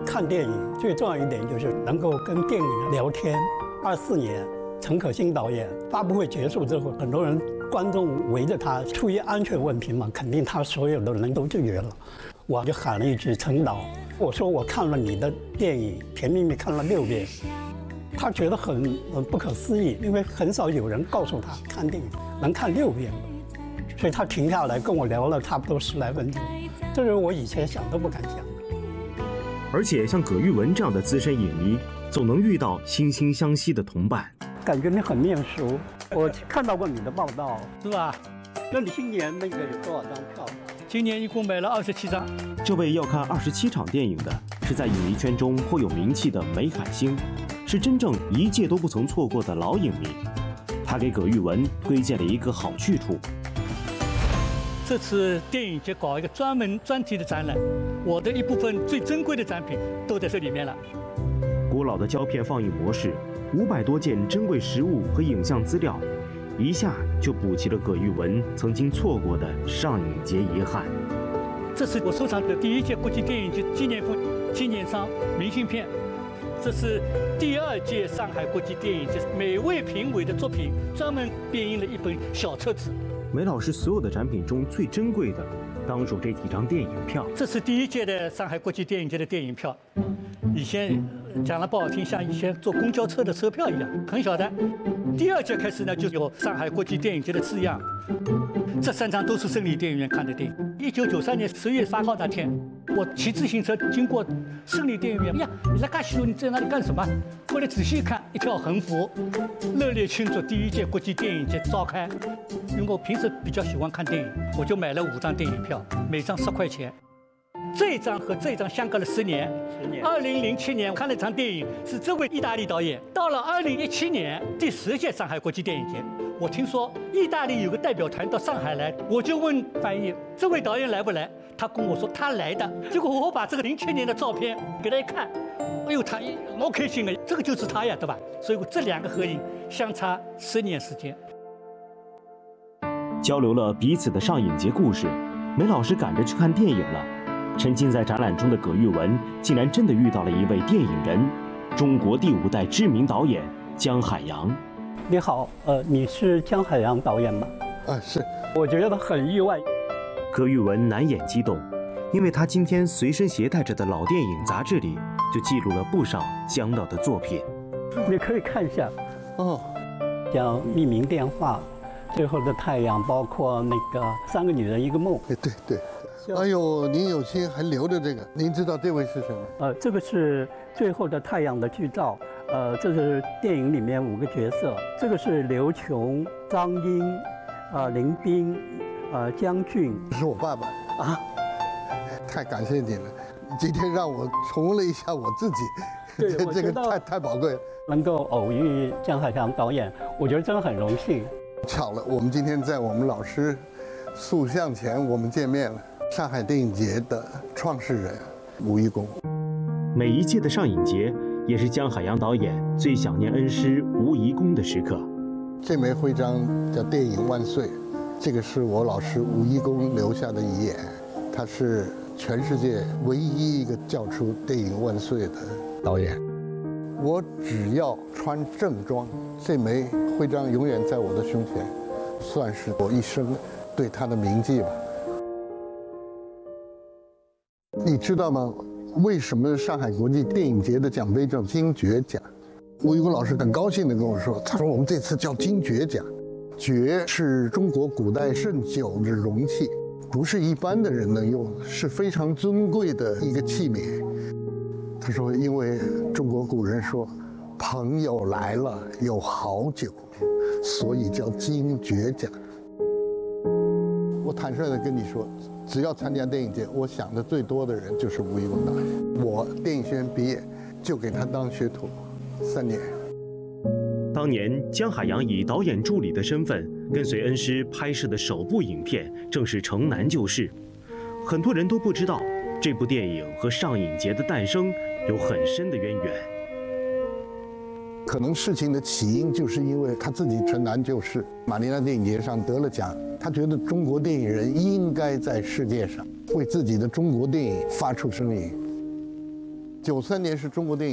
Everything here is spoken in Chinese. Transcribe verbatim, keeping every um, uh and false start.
看电影最重要一点就是能够跟电影人聊天。二四年，陈可辛导演发布会结束之后，很多人观众围着他，出于安全问题嘛，肯定他所有的人都拒绝了。我就喊了一句：“陈导，我说我看了你的电影《甜蜜蜜》看了六遍。”他觉得很很不可思议，因为很少有人告诉他看电影能看六遍，所以他停下来跟我聊了差不多十来分钟，这是我以前想都不敢想的。 而且像葛玉文这样的资深影迷，总能遇到惺惺相惜的同伴。 感觉你很面熟，我看到过你的报道，是吧？那你今年那个有多少张票？ 今年一共买了二十七张。 这位要看二十七场电影的，是在影迷圈中颇有名气的梅海星，是真正一届都不曾错过的老影迷。他给葛玉文推荐了一个好去处。 这次电影节搞一个专门专题的展览，我的一部分最珍贵的展品都在这里面了。 古老的胶片放映模式，五百多件珍贵实物和影像资料，一下就补齐了葛玉文曾经错过的上影节遗憾。 这是我收藏的第一届国际电影节纪念phẩm纪念商明信片，这是第二届上海国际电影节每位评委的作品专门编印了一本小册子。 梅老师所有的展品中最珍贵的，当属这几张电影票。 这是第一届的上海国际电影节的电影票，以前讲了不好听，像以前坐公交车的车票一样，很小的。第二届开始呢，就有上海国际电影节的字样。这三张都是胜利电影院看的电影。一九九三年十月八号那天，我骑自行车经过胜利电影院，哎呀，你来干西路，你在那里干什么？后来仔细一看，一条横幅，热烈庆祝第一届国际电影节召开。因为我平时比较喜欢看电影，我就买了五张电影票，每张十块钱。这张和这张相隔了十年。十年。二零零七年看了一场电影，是这位意大利导演。到了二零一七年第十届上海国际电影节，我听说意大利有个代表团到上海来，我就问翻译这位导演来不来？他跟我说他来的。结果我把这个零七年的照片给他一看，哎呦，他老开心了，这个就是他呀，对吧？所以我这两个合影相差十年时间。 交流了彼此的上影节故事，梅老师赶着去看电影了。沉浸在展览中的葛玉文，竟然真的遇到了一位电影人，中国第五代知名导演姜海洋。 你好，呃，你是姜海洋导演吗？ 啊，是。 我觉得很意外。 葛玉文难掩激动，因为他今天随身携带着的老电影杂志里，就记录了不少姜导的作品。 你可以看一下， 哦， 像《匿名电话》、《最后的太阳》，包括那个《三个女人一个梦》。 哎，对对。哎呦，您有心还留着这个，您知道这位是什么？ 呃，这个是《最后的太阳》的剧照，呃，这是电影里面五个角色，这个是刘琼、张英、呃林彬、呃姜俊。 是我爸爸啊，太感谢你了，今天让我重温了一下我自己， 对， 这个太太宝贵了。 能够偶遇姜海洋导演，我觉得真的很荣幸。 巧了，我们今天在我们老师塑像前我们见面了。上海电影节的创始人吴贻弓。 每一届的上影节也是姜海洋导演最想念恩师吴贻弓的时刻。 这枚徽章叫电影万岁，这个是我老师吴贻弓留下的遗言，他是全世界唯一一个叫出电影万岁的导演。我只要穿正装，这枚徽章永远在我的胸前，算是我一生对他的铭记吧。你知道吗？为什么上海国际电影节的奖杯叫金爵奖？吴贻弓老师很高兴地跟我说，他说我们这次叫金爵奖，爵是中国古代盛酒的容器，不是一般的人能用，是非常尊贵的一个器皿。他说，因为中国古人说，朋友来了有好酒，所以叫金爵奖。我坦率地跟你说，只要参加电影节，我想的最多的人就是吴贻弓导演。我电影学院毕业，就给他当学徒三年。 当年姜海洋以导演助理的身份跟随恩师拍摄的首部影片，正是《城南旧事》。很多人都不知道，这部电影和上影节的诞生有很深的渊源。 可能事情的起因就是因为他自己城南旧事，马尼拉电影节上得了奖，他觉得中国电影人应该在世界上为自己的中国电影发出声音。 九三年是中国电影